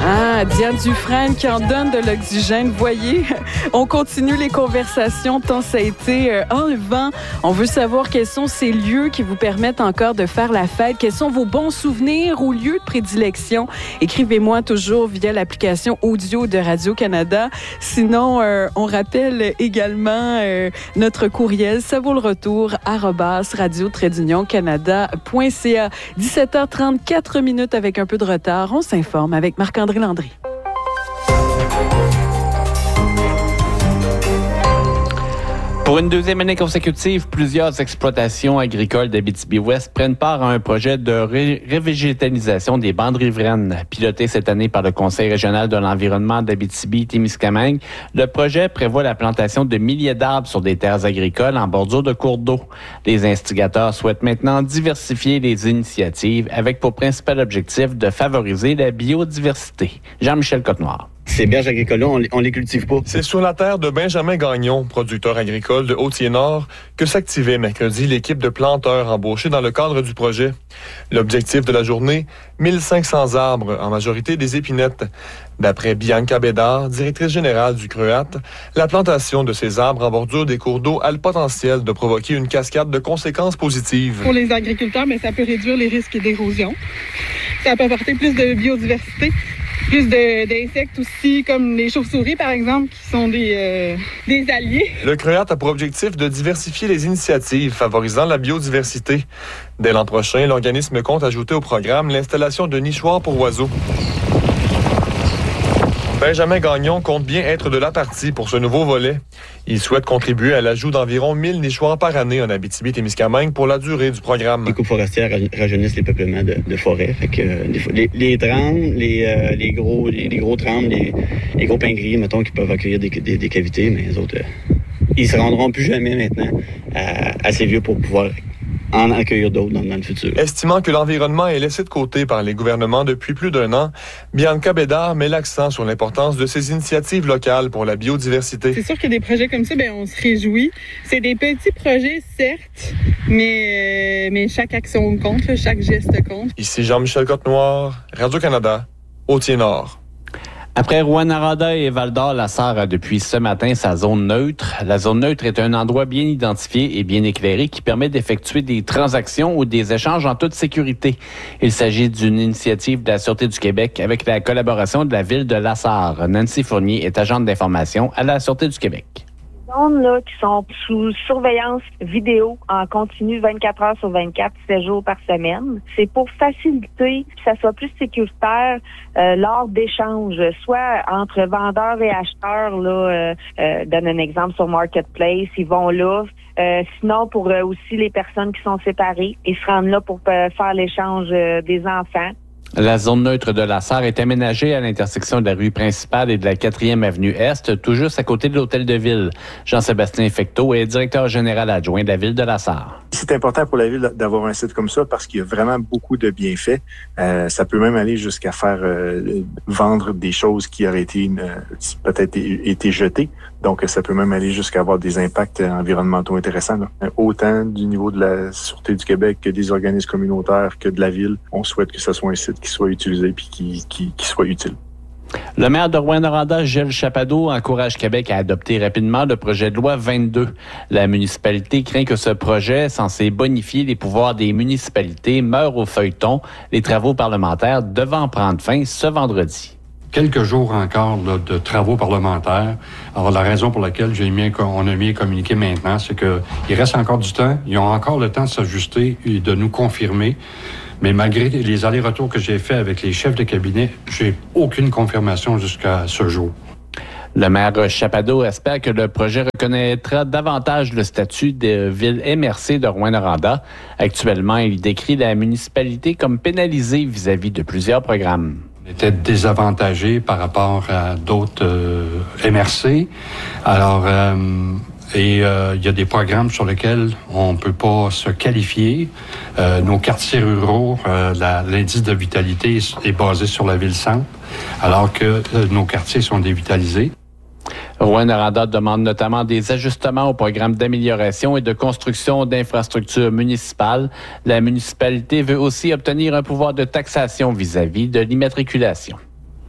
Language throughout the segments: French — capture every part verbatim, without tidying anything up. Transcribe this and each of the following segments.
Ah, Diane Dufresne qui en donne de l'oxygène. Voyez, on continue les conversations tant ça a été euh, enlevant. On veut savoir quels sont ces lieux qui vous permettent encore de faire la fête. Quels sont vos bons souvenirs ou lieux de prédilection? Écrivez-moi toujours via l'application audio de Radio-Canada. Sinon, euh, on rappelle également euh, notre courriel, ça vaut le retour, arobase radio-canada point c a. dix-sept heures trente-quatre minutes avec un peu de retard. On s'informe avec Marc-André Landry. Pour une deuxième année consécutive, plusieurs exploitations agricoles d'Abitibi-Ouest prennent part à un projet de ré- revégétalisation des bandes riveraines. Piloté cette année par le Conseil régional de l'environnement d'Abitibi-Témiscamingue, le projet prévoit la plantation de milliers d'arbres sur des terres agricoles en bordure de cours d'eau. Les instigateurs souhaitent maintenant diversifier les initiatives avec pour principal objectif de favoriser la biodiversité. Jean-Michel Cotenoir. Ces berges agricoles-là, on, on les cultive pas. C'est sur la terre de Benjamin Gagnon, producteur agricole de Hautier-Nord, que s'activait mercredi l'équipe de planteurs embauchés dans le cadre du projet. L'objectif de la journée, mille cinq cents arbres, en majorité des épinettes. D'après Bianca Bédard, directrice générale du C R E A T, la plantation de ces arbres en bordure des cours d'eau a le potentiel de provoquer une cascade de conséquences positives. Pour les agriculteurs, mais ça peut réduire les risques d'érosion. Ça peut apporter plus de biodiversité. Plus de, d'insectes aussi, comme les chauves-souris, par exemple, qui sont des, euh, des alliés. Le C R E A T a pour objectif de diversifier les initiatives favorisant la biodiversité. Dès l'an prochain, l'organisme compte ajouter au programme l'installation de nichoirs pour oiseaux. Benjamin Gagnon compte bien être de la partie pour ce nouveau volet. Il souhaite contribuer à l'ajout d'environ mille nichoirs par année en Abitibi-Témiscamingue pour la durée du programme. Les coupes forestières rajeunissent les peuplements de, de forêts. Fait que, euh, les, les trembles, les, euh, les gros, les, les gros trembles, les, les gros pingriers, mettons, qui peuvent accueillir des, des, des cavités, mais les autres, euh, ils se rendront plus jamais maintenant à, assez vieux pour pouvoir en accueillir d'autres dans, dans le futur. Estimant que l'environnement est laissé de côté par les gouvernements depuis plus d'un an, Bianca Bédard met l'accent sur l'importance de ces initiatives locales pour la biodiversité. C'est sûr que des projets comme ça, bien, on se réjouit. C'est des petits projets, certes, mais, euh, mais chaque action compte, chaque geste compte. Ici Jean-Michel Cotenoir, Radio-Canada, Hautier-Nord. Après Rouyn-Noranda et Val-d'Or, la Sarre a depuis ce matin sa zone neutre. La zone neutre est un endroit bien identifié et bien éclairé qui permet d'effectuer des transactions ou des échanges en toute sécurité. Il s'agit d'une initiative de la Sûreté du Québec avec la collaboration de la ville de La Sarre. Nancy Fournier est agente d'information à la Sûreté du Québec. Zones là, qui sont sous surveillance vidéo en continu vingt-quatre heures sur vingt-quatre, sept jours par semaine. C'est pour faciliter que ça soit plus sécuritaire euh, lors d'échanges, soit entre vendeurs et acheteurs. Là, euh, euh, donne un exemple sur Marketplace, ils vont là. Euh, sinon, pour euh, aussi les personnes qui sont séparées, ils se rendent là pour euh, faire l'échange euh, des enfants. La zone neutre de La Sarre est aménagée à l'intersection de la rue principale et de la quatrième avenue Est, tout juste à côté de l'hôtel de ville. Jean-Sébastien Fecteau est directeur général adjoint de la ville de La Sarre. C'est important pour la ville d'avoir un site comme ça parce qu'il y a vraiment beaucoup de bienfaits. Euh, ça peut même aller jusqu'à faire euh, vendre des choses qui auraient été euh, peut-être été jetées. Donc, ça peut même aller jusqu'à avoir des impacts environnementaux intéressants. Là. Autant du niveau de la Sûreté du Québec que des organismes communautaires que de la ville. On souhaite que ce soit un site qui soit utilisé puis qui, qui, qui soit utile. Le maire de Rouyn-Noranda, Gilles Chapado, encourage Québec à adopter rapidement le projet de loi vingt-deux. La municipalité craint que ce projet, censé bonifier les pouvoirs des municipalités, meure au feuilleton, les travaux parlementaires devant prendre fin ce vendredi. Quelques jours encore là, de travaux parlementaires. Alors, la raison pour laquelle j'ai mis, on a mis un communiqué maintenant, c'est qu'il reste encore du temps. Ils ont encore le temps de s'ajuster et de nous confirmer. Mais malgré les allers-retours que j'ai faits avec les chefs de cabinet, j'ai aucune confirmation jusqu'à ce jour. Le maire Chapado espère que le projet reconnaîtra davantage le statut de ville M R C de Rouyn-Noranda. Actuellement, il décrit la municipalité comme pénalisée vis-à-vis de plusieurs programmes. On était désavantagés par rapport à d'autres euh, M R C. Alors, euh, et euh, il y a des programmes sur lesquels on ne peut pas se qualifier. Euh, nos quartiers ruraux, euh, la, l'indice de vitalité est basé sur la ville-centre, alors que euh, nos quartiers sont dévitalisés. Rouyn-Noranda demande notamment des ajustements au programme d'amélioration et de construction d'infrastructures municipales. La municipalité veut aussi obtenir un pouvoir de taxation vis-à-vis de l'immatriculation.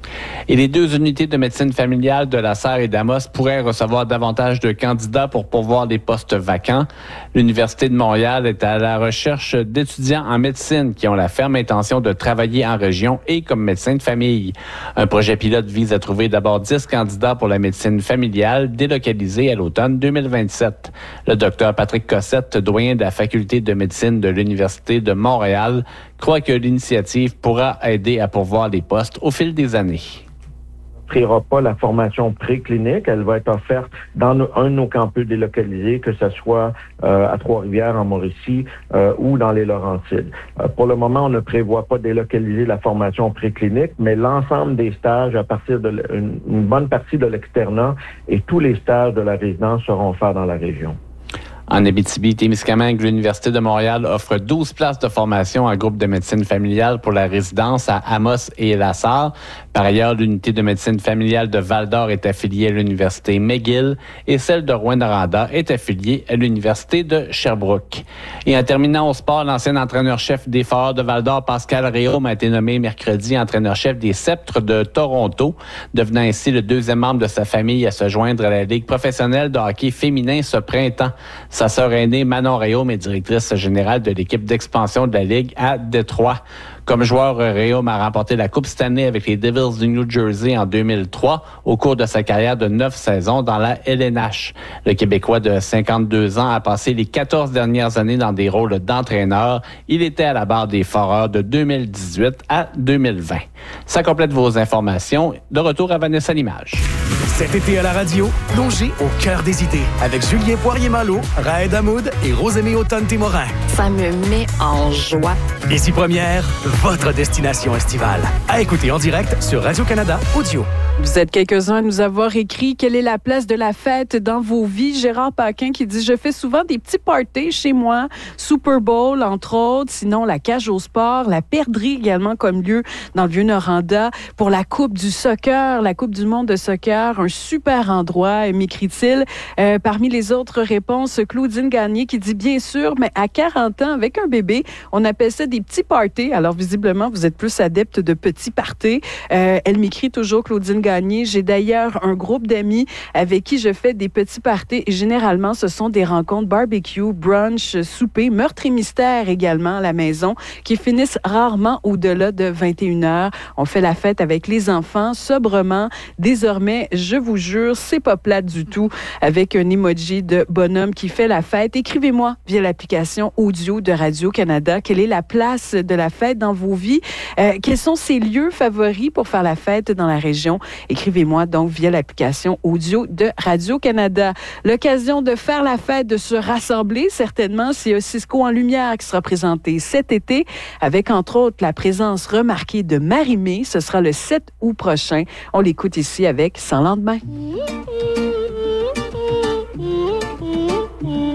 Et les deux unités de médecine familiale de la Serre et d'Amos pourraient recevoir davantage de candidats pour pourvoir des postes vacants. L'Université de Montréal est à la recherche d'étudiants en médecine qui ont la ferme intention de travailler en région et comme médecin de famille. Un projet pilote vise à trouver d'abord dix candidats pour la médecine familiale délocalisés à l'automne deux mille vingt-sept. Le docteur Patrick Cossette, doyen de la Faculté de médecine de l'Université de Montréal, croit que l'initiative pourra aider à pourvoir les postes au fil des années. N'offrira pas la formation préclinique. Elle va être offerte dans nos, un de nos campus délocalisés, que ce soit euh, à Trois-Rivières, en Mauricie euh, ou dans les Laurentides. Euh, pour le moment, on ne prévoit pas délocaliser la formation préclinique, mais l'ensemble des stages à partir de une, une bonne partie de l'externat et tous les stages de la résidence seront faits dans la région. En Abitibi-Témiscamingue, l'Université de Montréal offre douze places de formation en groupe de médecine familiale pour la résidence à Amos et La Sarre. Par ailleurs, l'unité de médecine familiale de Val-d'Or est affiliée à l'Université McGill et celle de Rouyn-Noranda est affiliée à l'Université de Sherbrooke. Et en terminant au sport, l'ancien entraîneur-chef des Foreurs de Val-d'Or, Pascal Réaume, a été nommé mercredi entraîneur-chef des Sceptres de Toronto, devenant ainsi le deuxième membre de sa famille à se joindre à la Ligue professionnelle de hockey féminin ce printemps. Sa sœur aînée, Manon Réaume, est directrice générale de l'équipe d'expansion de la Ligue à Détroit. Comme joueur, Réaume a remporté la Coupe Stanley avec les Devils du New Jersey en deux mille trois au cours de sa carrière de neuf saisons dans la L N H. Le Québécois de cinquante-deux ans a passé les quatorze dernières années dans des rôles d'entraîneur. Il était à la barre des Foreurs de deux mille dix-huit à deux mille vingt. Ça complète vos informations. De retour à Vanessa Limage. Cet été à la radio, plongez au cœur des idées avec Julien Poirier-Malo, Raed Hamoud et Rosémie Automne-Témorin. Ça me met en joie. Ici Première, votre destination estivale. À écouter en direct sur Radio-Canada Audio. Vous êtes quelques-uns à nous avoir écrit quelle est la place de la fête dans vos vies. Gérard Paquin qui dit « Je fais souvent des petits parties chez moi. Super Bowl, entre autres. Sinon, la cage au sport. La perdrix également comme lieu dans le Vieux-Noranda. Pour la Coupe du soccer, la Coupe du monde de soccer. Un super endroit, m'écrit-il. Euh, parmi les autres réponses, Claudine Gagné qui dit « Bien sûr, mais à quarante ans, avec un bébé, on appelle ça des petits parties. » Alors, visiblement, vous êtes plus adepte de petits parties. Euh, elle m'écrit toujours, Claudine Gagné. J'ai d'ailleurs un groupe d'amis avec qui je fais des petits parties. Et généralement, ce sont des rencontres barbecue, brunch, souper, meurtre et mystère également à la maison, qui finissent rarement au-delà de vingt et une heures. On fait la fête avec les enfants, sobrement. Désormais, je vous jure, c'est pas plate du tout, avec un emoji de bonhomme qui fait la fête. Écrivez-moi via l'application audio de Radio-Canada. Quelle est la place de la fête dans vos vies? Euh, quels sont ces lieux favoris pour faire la fête dans la région? Écrivez-moi donc via l'application audio de Radio-Canada. L'occasion de faire la fête, de se rassembler, certainement, c'est un Cisco en lumière qui sera présenté cet été, avec entre autres la présence remarquée de Marie-Mé. Ce sera le sept août prochain. On l'écoute ici avec Sans lendemain.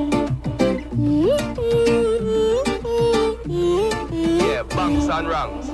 Yeah, bunks and ranks.